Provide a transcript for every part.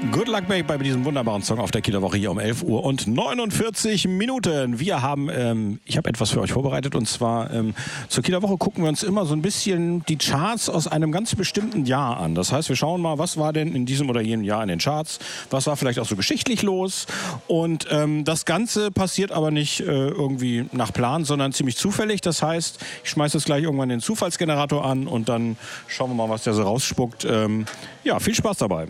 Good Luck Babe bei diesem wunderbaren Song auf der Kieler Woche hier um 11 Uhr und 49 Minuten. Wir haben, ich habe etwas für euch vorbereitet und zwar zur Kieler Woche gucken wir uns immer so ein bisschen die Charts aus einem ganz bestimmten Jahr an. Das heißt, wir schauen mal, was war denn in diesem oder jenem Jahr in den Charts, was war vielleicht auch so geschichtlich los und das Ganze passiert aber nicht irgendwie nach Plan, sondern ziemlich zufällig. Das heißt, ich schmeiße jetzt gleich irgendwann den Zufallsgenerator an und dann schauen wir mal, was der so rausspuckt. Ja, viel Spaß dabei.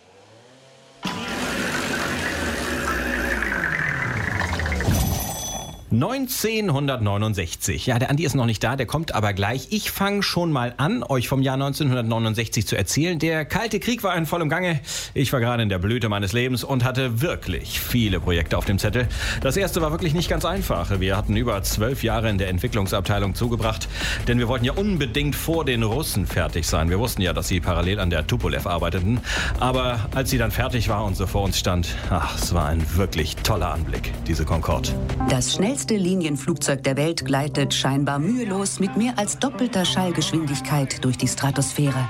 1969. Ja, der Andi ist noch nicht da, der kommt aber gleich. Ich fange schon mal an, euch vom Jahr 1969 zu erzählen. Der Kalte Krieg war in vollem Gange. Ich war gerade in der Blüte meines Lebens und hatte wirklich viele Projekte auf dem Zettel. Das erste war wirklich nicht ganz einfach. Wir hatten über 12 Jahre in der Entwicklungsabteilung zugebracht, denn wir wollten ja unbedingt vor den Russen fertig sein. Wir wussten ja, dass sie parallel an der Tupolev arbeiteten. Aber als sie dann fertig war und so vor uns stand, es war ein wirklich toller Anblick, diese Concorde. Das schnellste Linienflugzeug der Welt gleitet scheinbar mühelos mit mehr als doppelter Schallgeschwindigkeit durch die Stratosphäre.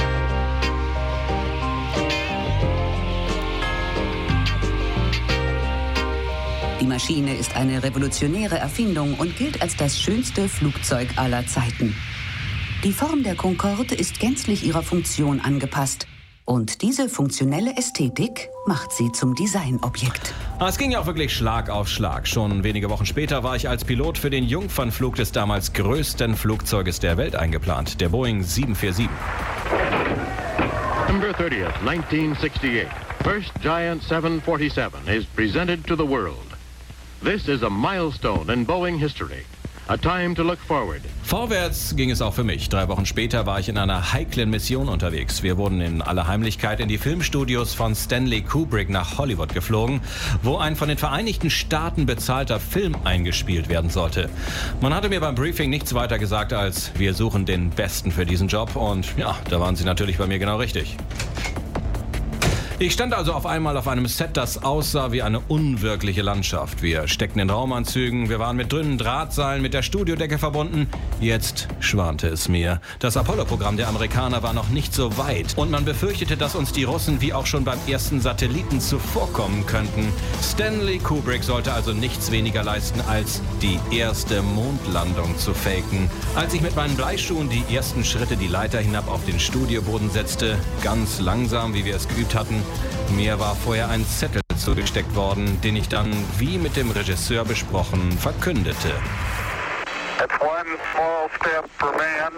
Die Maschine ist eine revolutionäre Erfindung und gilt als das schönste Flugzeug aller Zeiten. Die Form der Concorde ist gänzlich ihrer Funktion angepasst. Und diese funktionelle Ästhetik macht sie zum Designobjekt. Es ging ja auch wirklich Schlag auf Schlag. Schon wenige Wochen später war ich als Pilot für den Jungfernflug des damals größten Flugzeuges der Welt eingeplant, der Boeing 747. November 30th, 1968. First Giant 747 is presented to the world. This is a milestone in Boeing history. A time to look forward. Vorwärts ging es auch für mich. 3 Wochen später war ich in einer heiklen Mission unterwegs. Wir wurden in aller Heimlichkeit in die Filmstudios von Stanley Kubrick nach Hollywood geflogen, wo ein von den Vereinigten Staaten bezahlter Film eingespielt werden sollte. Man hatte mir beim Briefing nichts weiter gesagt als, wir suchen den Besten für diesen Job. Und ja, da waren sie natürlich bei mir genau richtig. Ich stand also auf einmal auf einem Set, das aussah wie eine unwirkliche Landschaft. Wir steckten in Raumanzügen, wir waren mit dünnen Drahtseilen mit der Studiodecke verbunden. Jetzt schwante es mir. Das Apollo-Programm der Amerikaner war noch nicht so weit und man befürchtete, dass uns die Russen wie auch schon beim ersten Satelliten zuvorkommen könnten. Stanley Kubrick sollte also nichts weniger leisten, als die erste Mondlandung zu faken. Als ich mit meinen Bleischuhen die ersten Schritte die Leiter hinab auf den Studioboden setzte, ganz langsam, wie wir es geübt hatten, mir war vorher ein Zettel zugesteckt worden, den ich dann, wie mit dem Regisseur besprochen, verkündete. It's one small step for man,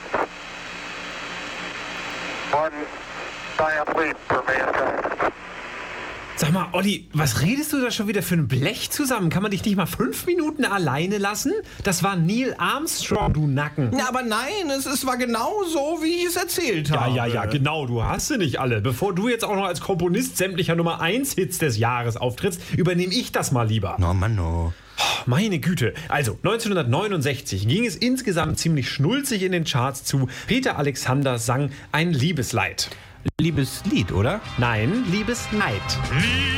one giant leap for mankind. Sag mal, Olli, was redest du da schon wieder für ein Blech zusammen? Kann man dich nicht mal 5 Minuten alleine lassen? Das war Neil Armstrong, du Nacken. Ja, aber nein, es war genau so, wie ich es erzählt habe. Ja, genau, du hast sie nicht alle. Bevor du jetzt auch noch als Komponist sämtlicher Nummer 1 Hits des Jahres auftrittst, übernehme ich das mal lieber. No, Mann, no. Meine Güte. Also, 1969 ging es insgesamt ziemlich schnulzig in den Charts zu. Peter Alexander sang ein Liebesleid. Liebeslied, oder? Nein, Liebesleid.